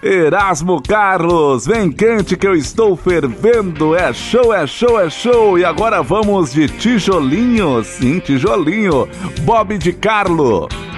Erasmo Carlos, vem cante que eu estou fervendo, é show, é show, é show. E agora vamos de tijolinho, sim, tijolinho, Bob de Carlo.